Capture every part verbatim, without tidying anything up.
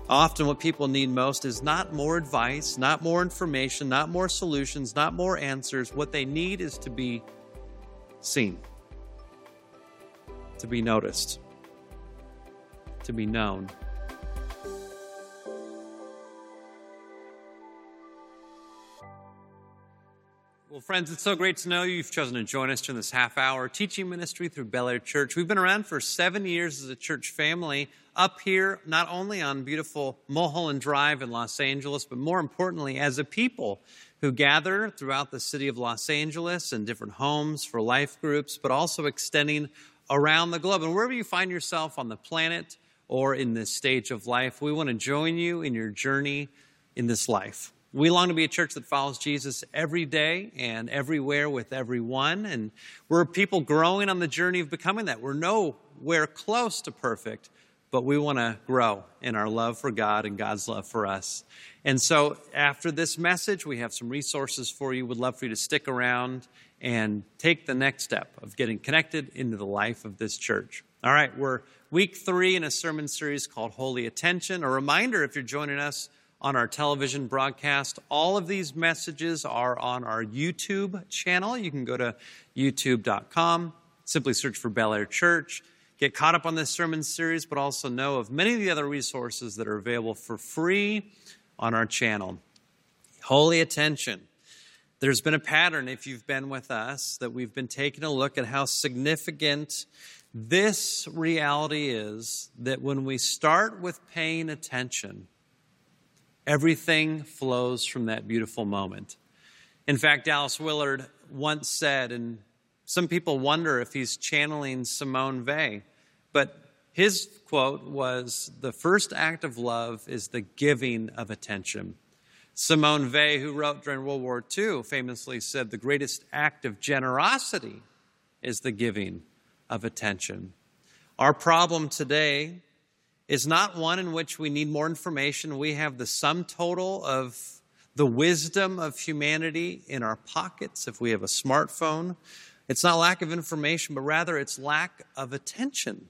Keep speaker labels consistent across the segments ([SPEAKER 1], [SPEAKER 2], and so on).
[SPEAKER 1] Often what people need most is not more advice, not more information, not more solutions, not more answers. What they need is to be seen, to be noticed, to be known. Well, friends, it's so great to know you. You've chosen to join us during this half-hour teaching ministry through Bel Air Church. We've been around for seven years as a church family up here, not only on beautiful Mulholland Drive in Los Angeles, but more importantly, as a people who gather throughout the city of Los Angeles in different homes for life groups, but also extending around the globe. And wherever you find yourself on the planet or in this stage of life, we want to join you in your journey in this life. We long to be a church that follows Jesus every day and everywhere with everyone. And we're people growing on the journey of becoming that. We're nowhere close to perfect, but we want to grow in our love for God and God's love for us. And so after this message, we have some resources for you. We'd love for you to stick around and take the next step of getting connected into the life of this church. All right, we're week three in a sermon series called Holy Attention. A reminder, if you're joining us on our television broadcast, all of these messages are on our YouTube channel. You can go to youtube dot com, simply search for Bel Air Church, get caught up on this sermon series, but also know of many of the other resources that are available for free on our channel. Holy Attention. There's been a pattern, if you've been with us, that we've been taking a look at how significant this reality is, that when we start with paying attention, everything flows from that beautiful moment. In fact, Dallas Willard once said, and some people wonder if he's channeling Simone Weil, but his quote was, "The first act of love is the giving of attention." Simone Weil, who wrote during World War Two, famously said, "The greatest act of generosity is the giving of attention." Our problem today is not one in which we need more information. We have the sum total of the wisdom of humanity in our pockets if we have a smartphone. It's not lack of information, but rather it's lack of attention.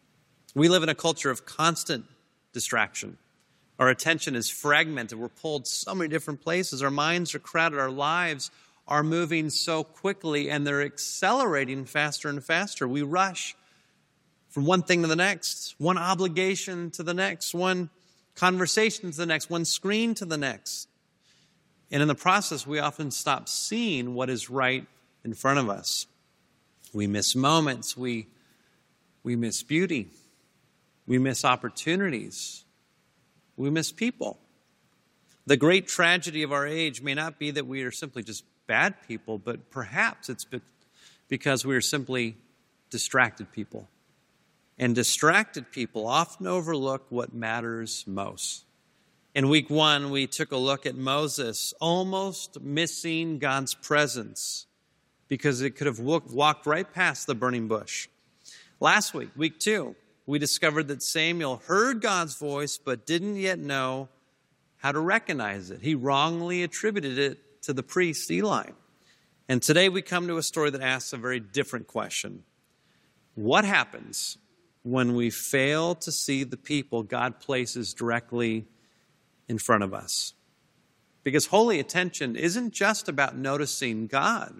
[SPEAKER 1] We live in a culture of constant distraction. Our attention is fragmented. We're pulled so many different places. Our minds are crowded. Our lives are moving so quickly, and they're accelerating faster and faster. We rush from one thing to the next, one obligation to the next, one conversation to the next, one screen to the next. And in the process, we often stop seeing what is right in front of us. We miss moments. We, we miss beauty. We miss opportunities. We miss people. The great tragedy of our age may not be that we are simply just bad people, but perhaps it's because we are simply distracted people. And distracted people often overlook what matters most. In week one, we took a look at Moses almost missing God's presence because it could have walked right past the burning bush. Last week, week two, we discovered that Samuel heard God's voice but didn't yet know how to recognize it. He wrongly attributed it to the priest Eli. And today we come to a story that asks a very different question. What happens when we fail to see the people God places directly in front of us? Because holy attention isn't just about noticing God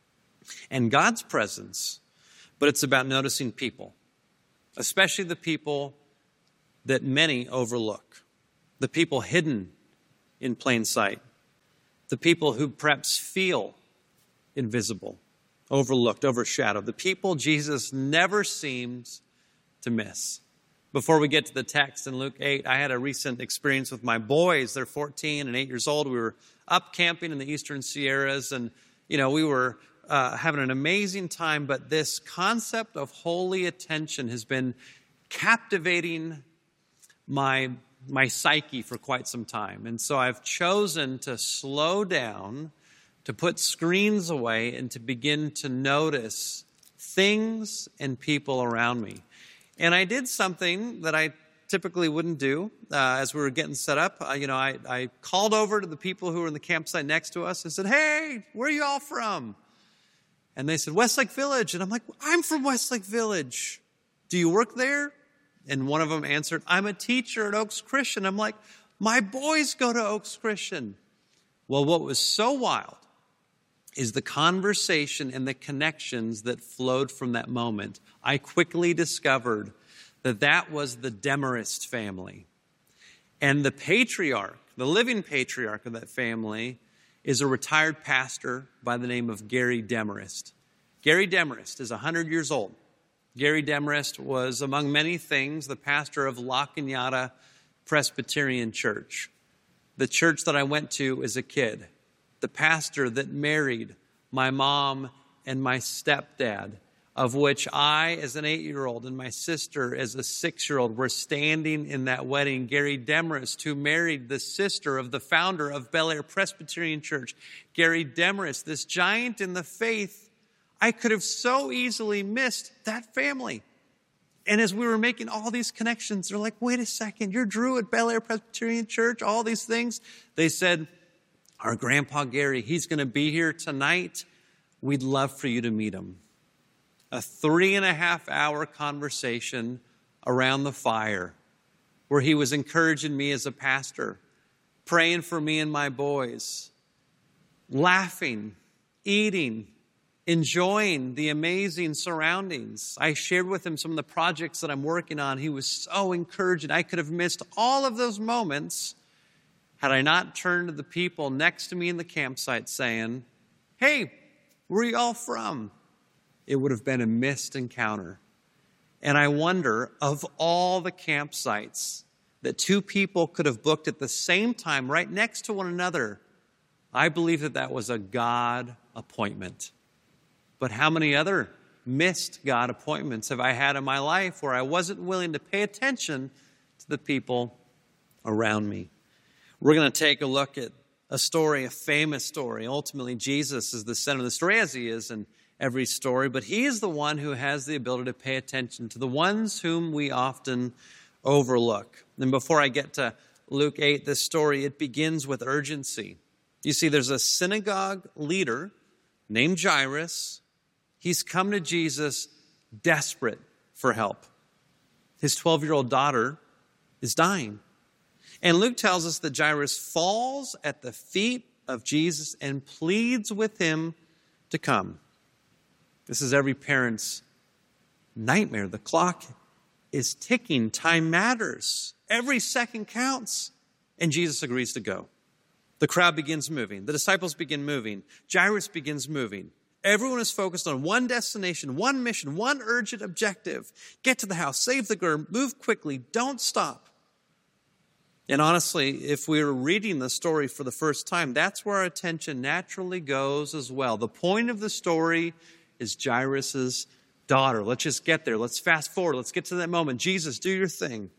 [SPEAKER 1] and God's presence, but it's about noticing people, especially the people that many overlook, the people hidden in plain sight, the people who perhaps feel invisible, overlooked, overshadowed, the people Jesus never seems to miss. Before we get to the text in Luke eight, I had a recent experience with my boys. They're fourteen and eight years old. We were up camping in the Eastern Sierras, and, you know, we were uh, having an amazing time, but this concept of holy attention has been captivating my, my psyche for quite some time. And so I've chosen to slow down, to put screens away, and to begin to notice things and people around me. And I did something that I typically wouldn't do uh, as we were getting set up. Uh, you know, I, I called over to the people who were in the campsite next to us and said, "Hey, where are you all from?" And they said, "Westlake Village." And I'm like, "I'm from Westlake Village. Do you work there?" And one of them answered, I'm a teacher at Oaks Christian. I'm like, my boys go to Oaks Christian. Well, what was so wild is the conversation and the connections that flowed from that moment. I quickly discovered that that was the Demarest family. And the patriarch, the living patriarch of that family, is a retired pastor by the name of Gary Demarest. Gary Demarest is one hundred years old. Gary Demarest was, among many things, the pastor of La Cañada Presbyterian Church, the church that I went to as a kid, the pastor that married my mom and my stepdad, of which I, as an eight-year-old, and my sister, as a six-year-old, were standing in that wedding. Gary Demarest, who married the sister of the founder of Bel Air Presbyterian Church. Gary Demarest, this giant in the faith, I could have so easily missed that family. And as we were making all these connections, they're like, wait a second, you're Drew at Bel Air Presbyterian Church, all these things. They said, our grandpa Gary, he's going to be here tonight. We'd love for you to meet him. A three and a half hour conversation around the fire where he was encouraging me as a pastor, praying for me and my boys, laughing, eating, enjoying the amazing surroundings. I shared with him some of the projects that I'm working on. He was so encouraging. I could have missed all of those moments had I not turned to the people next to me in the campsite saying, hey, where are you all from? It would have been a missed encounter. And I wonder, of all the campsites that two people could have booked at the same time, right next to one another, I believe that that was a God appointment. But how many other missed God appointments have I had in my life where I wasn't willing to pay attention to the people around me? We're going to take a look at a story, a famous story. Ultimately, Jesus is the center of the story, as he is in every story, but he is the one who has the ability to pay attention to the ones whom we often overlook. And before I get to Luke eight, this story, it begins with urgency. You see, there's a synagogue leader named Jairus. He's come to Jesus desperate for help. His twelve-year-old daughter is dying. And Luke tells us that Jairus falls at the feet of Jesus and pleads with him to come. This is every parent's nightmare. The clock is ticking. Time matters. Every second counts. And Jesus agrees to go. The crowd begins moving. The disciples begin moving. Jairus begins moving. Everyone is focused on one destination, one mission, one urgent objective. Get to the house, save the girl, move quickly, don't stop. And honestly, if we were reading the story for the first time, that's where our attention naturally goes as well. The point of the story is Jairus' daughter. Let's just get there. Let's fast forward. Let's get to that moment. Jesus, do your thing.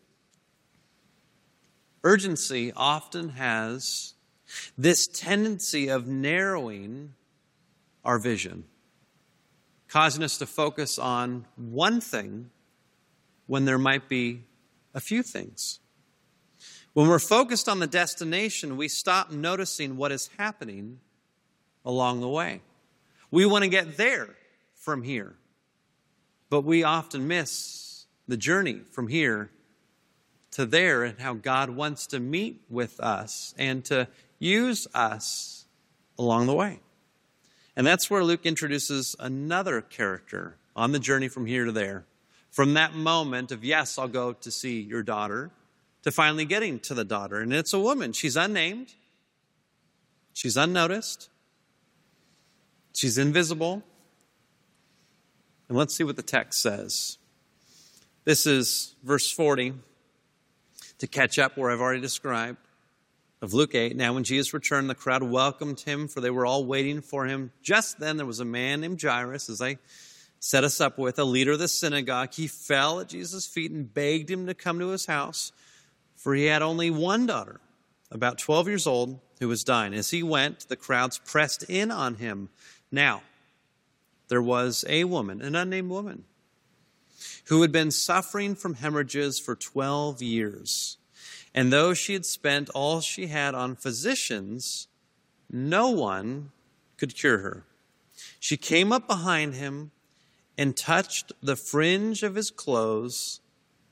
[SPEAKER 1] Urgency often has this tendency of narrowing our vision, causing us to focus on one thing when there might be a few things. When we're focused on the destination, we stop noticing what is happening along the way. We want to get there from here, but we often miss the journey from here to there and how God wants to meet with us and to use us along the way. And that's where Luke introduces another character on the journey from here to there. From that moment of, yes, I'll go to see your daughter, to finally getting to the daughter. And it's a woman. She's unnamed. She's unnoticed. She's invisible. And let's see what the text says. This is verse forty, to catch up where I've already described, of Luke eight. Now when Jesus returned, the crowd welcomed him, for they were all waiting for him. Just then there was a man named Jairus, as I set us up with, a leader of the synagogue. He fell at Jesus' feet and begged him to come to his house, for he had only one daughter, about twelve years old, who was dying. As he went, the crowds pressed in on him. Now, there was a woman, an unnamed woman, who had been suffering from hemorrhages for twelve years. And though she had spent all she had on physicians, no one could cure her. She came up behind him and touched the fringe of his clothes,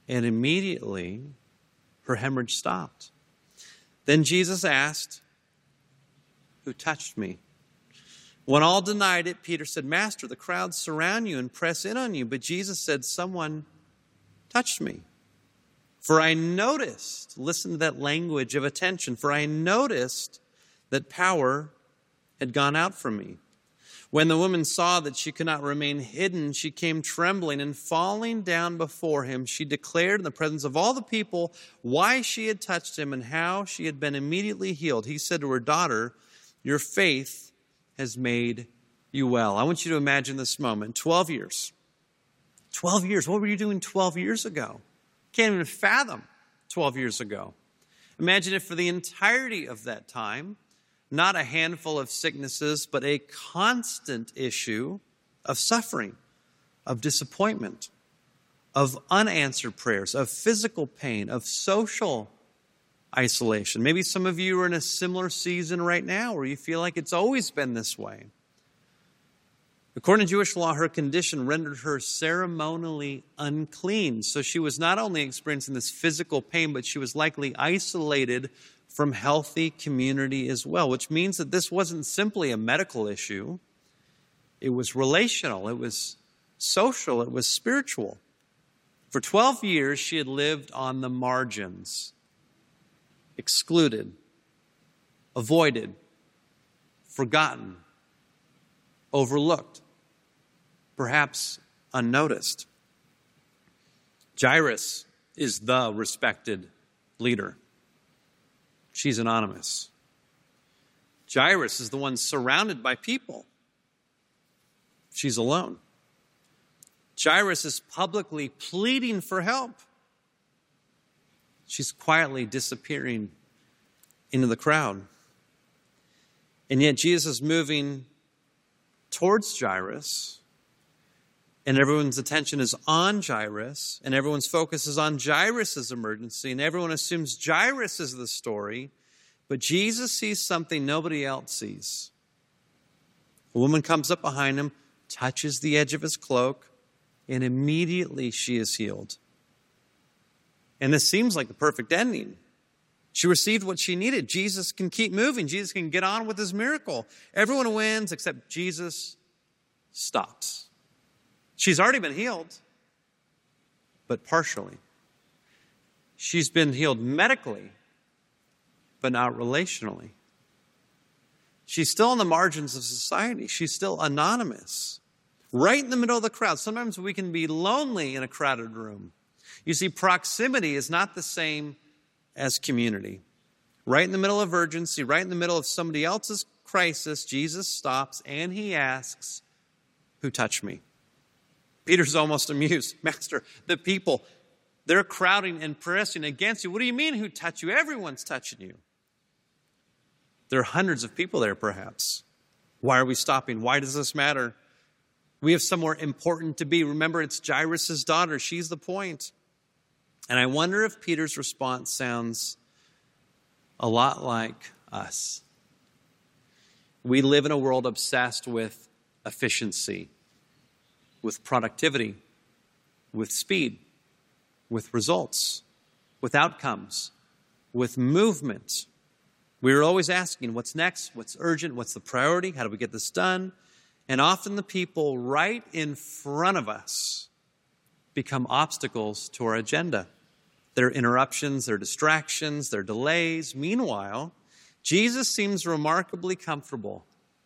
[SPEAKER 1] and immediately her hemorrhage stopped. Then Jesus asked, "Who touched me?" When all denied it, Peter said, "Master, the crowds surround you and press in on you." But Jesus said, "Someone touched me. For I noticed," listen to that language of attention, "for I noticed that power had gone out from me." When the woman saw that she could not remain hidden, she came trembling, and falling down before him, she declared in the presence of all the people why she had touched him and how she had been immediately healed. He said to her, "Daughter, your faith has made you well." I want you to imagine this moment. twelve years. twelve years. What were you doing twelve years ago? Can't even fathom twelve years ago. Imagine if for the entirety of that time, not a handful of sicknesses, but a constant issue of suffering, of disappointment, of unanswered prayers, of physical pain, of social isolation. Maybe some of you are in a similar season right now where you feel like it's always been this way. According to Jewish law, her condition rendered her ceremonially unclean. So she was not only experiencing this physical pain, but she was likely isolated from healthy community as well, which means that this wasn't simply a medical issue. It was relational, it was social, it was spiritual. For twelve years, she had lived on the margins, excluded, avoided, forgotten, overlooked, perhaps unnoticed. Jairus is the respected leader. She's anonymous. Jairus is the one surrounded by people. She's alone. Jairus is publicly pleading for help. She's quietly disappearing into the crowd. And yet Jesus is moving towards Jairus, and everyone's attention is on Jairus, and everyone's focus is on Jairus' emergency, and everyone assumes Jairus is the story, but Jesus sees something nobody else sees. A woman comes up behind him, touches the edge of his cloak, and immediately she is healed. And this seems like the perfect ending. She received what she needed. Jesus can keep moving. Jesus can get on with his miracle. Everyone wins except Jesus stops. She's already been healed, but partially. She's been healed medically, but not relationally. She's still on the margins of society. She's still anonymous, right in the middle of the crowd. Sometimes we can be lonely in a crowded room. You see, proximity is not the same as community. Right in the middle of urgency, right in the middle of somebody else's crisis, Jesus stops and he asks, "Who touched me?" Peter's almost amused. "Master, the people, they're crowding and pressing against you. What do you mean, who touched you? Everyone's touching you." There are hundreds of people there, perhaps. Why are we stopping? Why does this matter? We have somewhere important to be. Remember, it's Jairus' daughter. She's the point. And I wonder if Peter's response sounds a lot like us. We live in a world obsessed with efficiency, with productivity, with speed, with results, with outcomes, with movement. We're always asking, what's next? What's urgent? What's the priority? How do we get this done? And often the people right in front of us become obstacles to our agenda. They're interruptions, they're distractions, they're delays. Meanwhile, Jesus seems remarkably comfortable,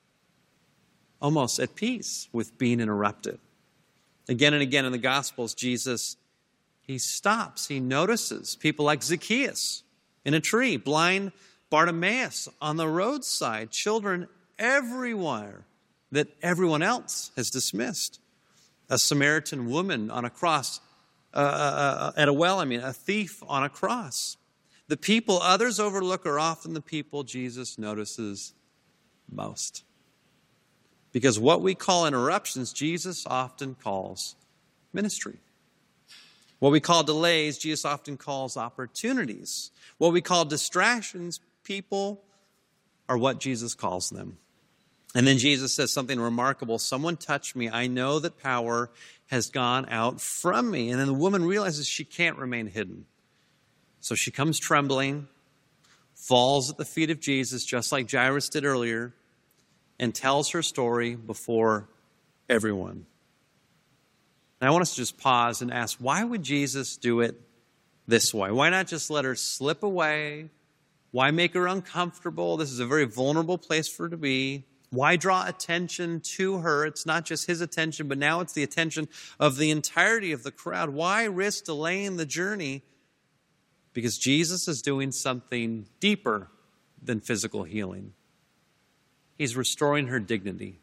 [SPEAKER 1] almost at peace with being interrupted. Again and again in the Gospels, Jesus, he stops, he notices people like Zacchaeus in a tree, blind Bartimaeus on the roadside, children everywhere that everyone else has dismissed. A Samaritan woman on a cross, uh, uh, at a well, I mean, a thief on a cross. The people others overlook are often the people Jesus notices most. Because what we call interruptions, Jesus often calls ministry. What we call delays, Jesus often calls opportunities. What we call distractions, people are what Jesus calls them. And then Jesus says something remarkable. Someone touched me. I know that power has gone out from me. And then the woman realizes she can't remain hidden. So she comes trembling, falls at the feet of Jesus, just like Jairus did earlier, and tells her story before everyone. And I want us to just pause and ask, why would Jesus do it this way? Why not just let her slip away? Why make her uncomfortable? This is a very vulnerable place for her to be. Why draw attention to her? It's not just his attention, but now it's the attention of the entirety of the crowd. Why risk delaying the journey? Because Jesus is doing something deeper than physical healing. He's restoring her dignity.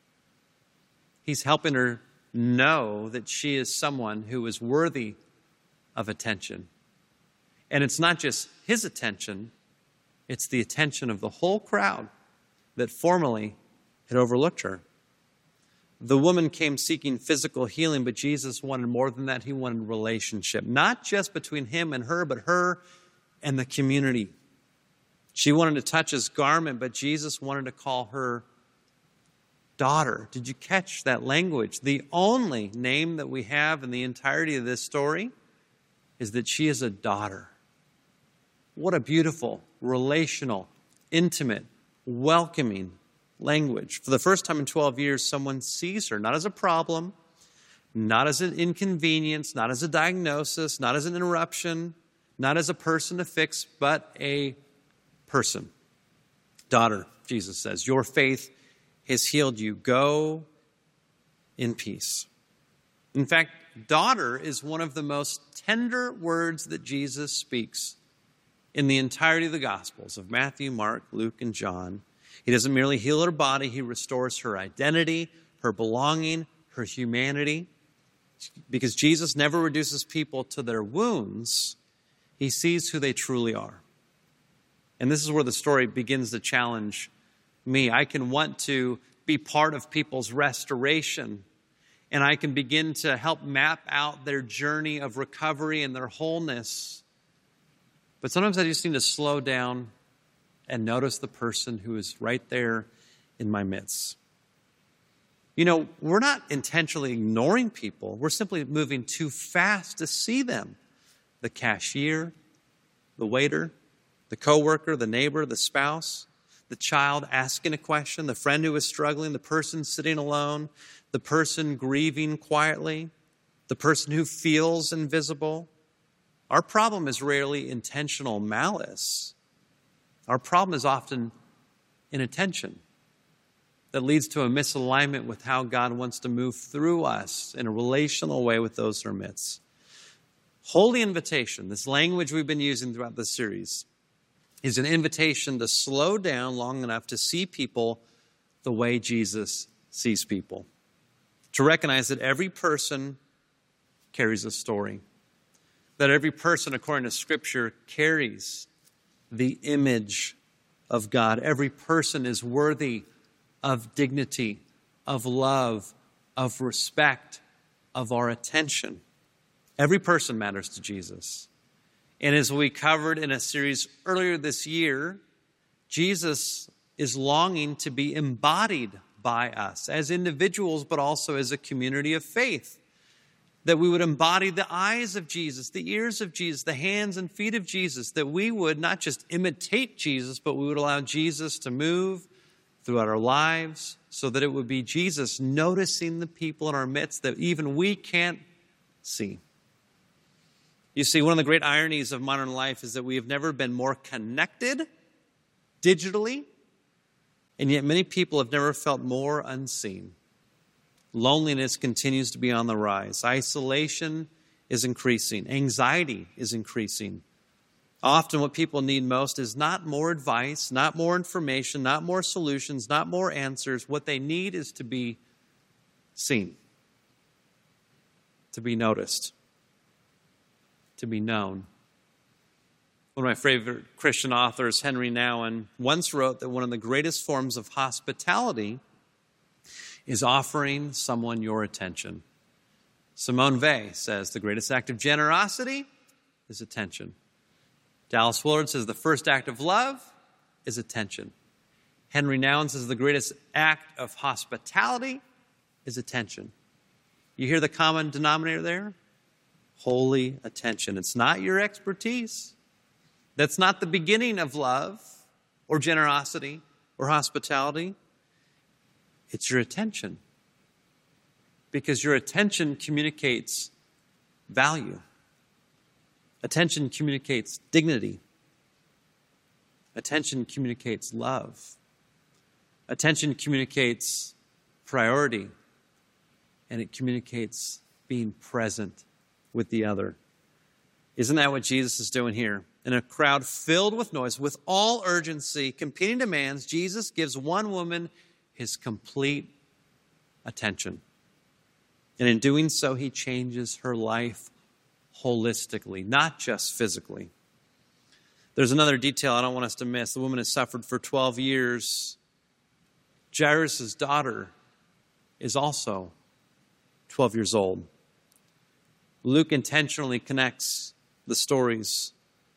[SPEAKER 1] He's helping her know that she is someone who is worthy of attention. And it's not just his attention, it's the attention of the whole crowd that formerly had overlooked her. The woman came seeking physical healing, but Jesus wanted more than that. He wanted relationship, not just between him and her, but her and the community. She wanted to touch his garment, but Jesus wanted to call her daughter. Did you catch that language? The only name that we have in the entirety of this story is that she is a daughter. What a beautiful, relational, intimate, welcoming language. For the first time in twelve years, someone sees her, not as a problem, not as an inconvenience, not as a diagnosis, not as an interruption, not as a person to fix, but a person. Daughter, Jesus says, your faith has healed you. Go in peace. In fact, daughter is one of the most tender words that Jesus speaks in the entirety of the Gospels of Matthew, Mark, Luke, and John. He doesn't merely heal her body, he restores her identity, her belonging, her humanity. Because Jesus never reduces people to their wounds, he sees who they truly are. And this is where the story begins to challenge me. I can want to be part of people's restoration, and I can begin to help map out their journey of recovery and their wholeness. But sometimes I just need to slow down and notice the person who is right there in my midst. You know, we're not intentionally ignoring people. We're simply moving too fast to see them. The cashier, the waiter, the coworker, the neighbor, the spouse, the child asking a question, the friend who is struggling, the person sitting alone, the person grieving quietly, the person who feels invisible. Our problem is rarely intentional malice. Our problem is often inattention that leads to a misalignment with how God wants to move through us in a relational way with those in our midst. Holy invitation, this language we've been using throughout this series, is an invitation to slow down long enough to see people the way Jesus sees people. To recognize that every person carries a story. That every person, according to Scripture, carries the image of God. Every person is worthy of dignity, of love, of respect, of our attention. Every person matters to Jesus. And as we covered in a series earlier this year, Jesus is longing to be embodied by us as individuals, but also as a community of faith. That we would embody the eyes of Jesus, the ears of Jesus, the hands and feet of Jesus, that we would not just imitate Jesus, but we would allow Jesus to move throughout our lives so that it would be Jesus noticing the people in our midst that even we can't see. You see, one of the great ironies of modern life is that we have never been more connected digitally, and yet many people have never felt more unseen. Loneliness continues to be on the rise. Isolation is increasing. Anxiety is increasing. Often what people need most is not more advice, not more information, not more solutions, not more answers. What they need is to be seen, to be noticed, to be known. One of my favorite Christian authors, Henry Nouwen, once wrote that one of the greatest forms of hospitality is offering someone your attention. Simone Weil says the greatest act of generosity is attention. Dallas Willard says the first act of love is attention. Henry Nouwen says the greatest act of hospitality is attention. You hear the common denominator there? Holy attention. It's not your expertise. That's not the beginning of love or generosity or hospitality. It's your attention. Because your attention communicates value. Attention communicates dignity. Attention communicates love. Attention communicates priority. And it communicates being present with the other. Isn't that what Jesus is doing here? In a crowd filled with noise, with all urgency, competing demands, Jesus gives one woman his complete attention. And in doing so, he changes her life holistically, not just physically. There's another detail I don't want us to miss. The woman has suffered for twelve years. Jairus' daughter is also twelve years old. Luke intentionally connects the stories.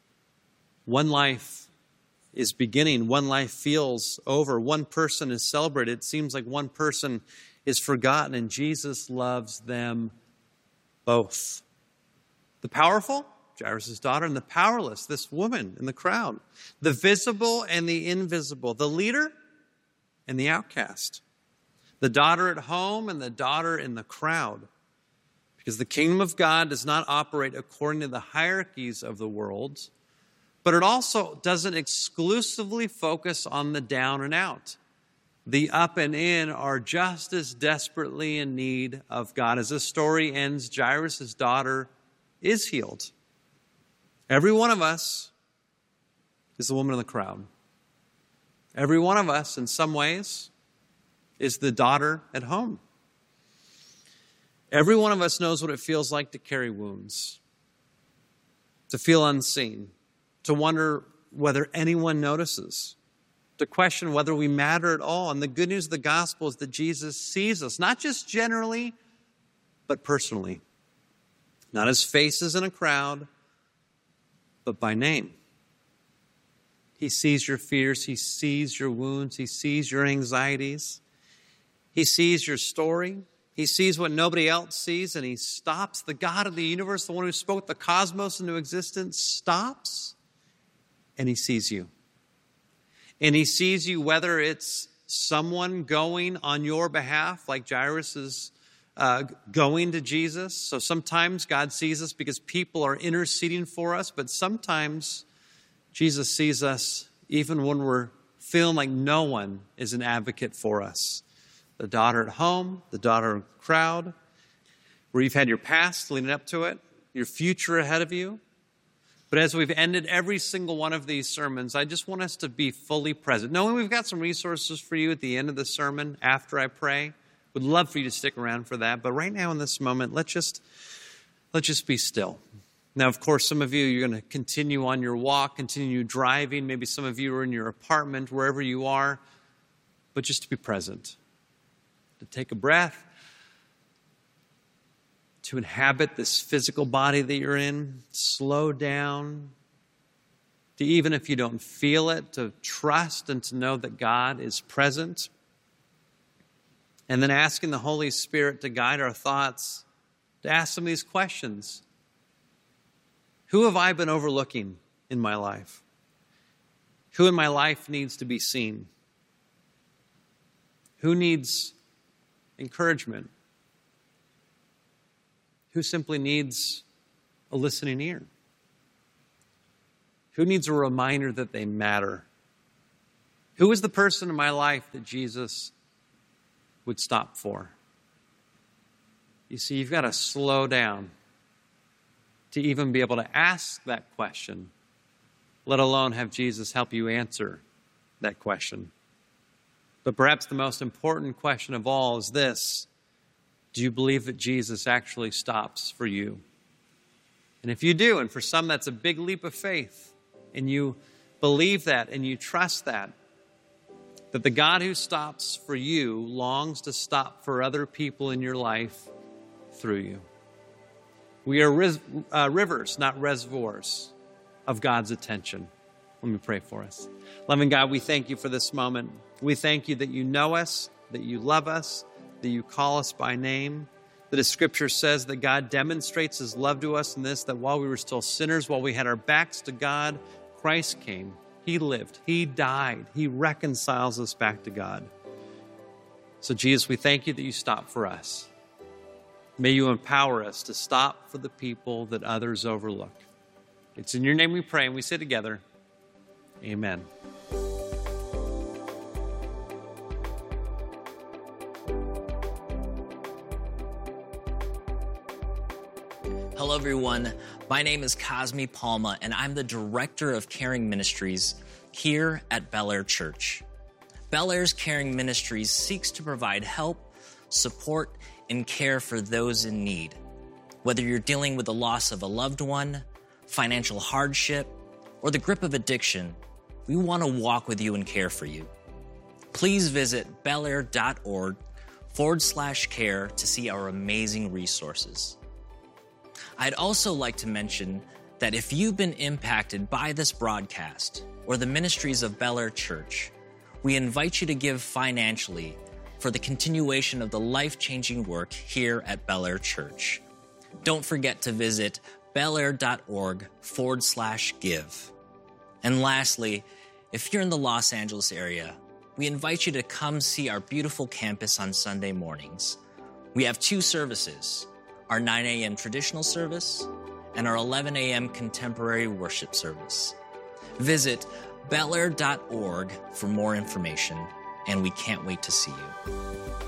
[SPEAKER 1] One life is beginning. One life feels over. One person is celebrated. It seems like one person is forgotten, and Jesus loves them both. The powerful, Jairus' daughter, and the powerless, this woman in the crowd. The visible and the invisible. The leader and the outcast. The daughter at home and the daughter in the crowd. Because the kingdom of God does not operate according to the hierarchies of the world, but it also doesn't exclusively focus on the down and out. The up and in are just as desperately in need of God. As this story ends, Jairus' daughter is healed. Every one of us is the woman in the crowd. Every one of us, in some ways, is the daughter at home. Every one of us knows what it feels like to carry wounds, to feel unseen, to wonder whether anyone notices, to question whether we matter at all. And the good news of the gospel is that Jesus sees us, not just generally, but personally. Not as faces in a crowd, but by name. He sees your fears. He sees your wounds. He sees your anxieties. He sees your story. He sees what nobody else sees, and he stops. The God of the universe, the one who spoke the cosmos into existence, stops, and he sees you. And he sees you whether it's someone going on your behalf, like Jairus is uh, going to Jesus. So sometimes God sees us because people are interceding for us, but sometimes Jesus sees us even when we're feeling like no one is an advocate for us. The daughter at home, the daughter in the crowd, where you've had your past leading up to it, your future ahead of you. But as we've ended every single one of these sermons, I just want us to be fully present. Knowing we've got some resources for you at the end of the sermon after I pray. Would love for you to stick around for that. But right now in this moment, let's just, let's just be still. Now, of course, some of you, you're going to continue on your walk, continue driving. Maybe some of you are in your apartment, wherever you are. But just to be present. To take a breath, to inhabit this physical body that you're in, slow down, to even if you don't feel it, to trust and to know that God is present. And then asking the Holy Spirit to guide our thoughts, to ask some of these questions. Who have I been overlooking in my life? Who in my life needs to be seen? Who needs encouragement? Who simply needs a listening ear? Who needs a reminder that they matter? Who is the person in my life that Jesus would stop for? You see, you've got to slow down to even be able to ask that question, let alone have Jesus help you answer that question. But perhaps the most important question of all is this: do you believe that Jesus actually stops for you? And if you do, and for some that's a big leap of faith, and you believe that and you trust that, that the God who stops for you longs to stop for other people in your life through you. We are ris- uh, rivers, not reservoirs, of God's attention. Let me pray for us. Loving God, we thank you for this moment. We thank you that you know us, that you love us, that you call us by name. That as Scripture says that God demonstrates his love to us in this, that while we were still sinners, while we had our backs to God, Christ came. He lived. He died. He reconciles us back to God. So Jesus, we thank you that you stopped for us. May you empower us to stop for the people that others overlook. It's in your name we pray, and we say together, amen.
[SPEAKER 2] Hello, everyone. My name is Cosme Palma, and I'm the Director of Caring Ministries here at Bel Air Church. Bel Air's Caring Ministries seeks to provide help, support, and care for those in need. Whether you're dealing with the loss of a loved one, financial hardship, or the grip of addiction, we want to walk with you and care for you. Please visit belair.org forward slash care to see our amazing resources. I'd also like to mention that if you've been impacted by this broadcast or the ministries of Bel Air Church, we invite you to give financially for the continuation of the life-changing work here at Bel Air Church. Don't forget to visit belair.org forward slash give. And lastly, if you're in the Los Angeles area, we invite you to come see our beautiful campus on Sunday mornings. We have two services, our nine a.m. traditional service and our eleven a.m. contemporary worship service. Visit belair dot org for more information, and we can't wait to see you.